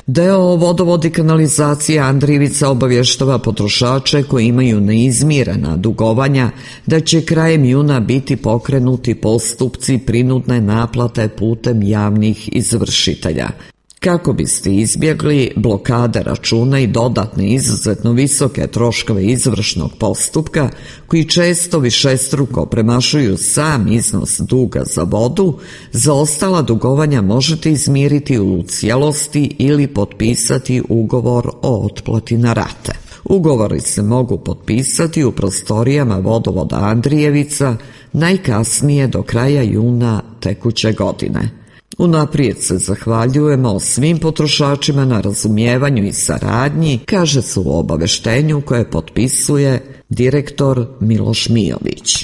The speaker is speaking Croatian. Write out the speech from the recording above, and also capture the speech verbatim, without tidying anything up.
Deo vodovod i kanalizacije Andrijevica obavještava potrošače koji imaju neizmirena dugovanja da će krajem juna biti pokrenuti postupci prinudne naplate putem javnih izvršitelja. Kako biste izbjegli blokade računa i dodatne izuzetno visoke troškove izvršnog postupka, koji često višestruko premašuju sam iznos duga za vodu, zaostala dugovanja možete izmiriti u cijelosti ili potpisati ugovor o otplati na rate. Ugovori se mogu potpisati u prostorijama vodovoda Andrijevica najkasnije do kraja juna tekuće godine. Unaprijed se zahvaljujemo svim potrošačima na razumijevanju i saradnji, kaže se u obaveštenju koje potpisuje direktor Miloš Mijović.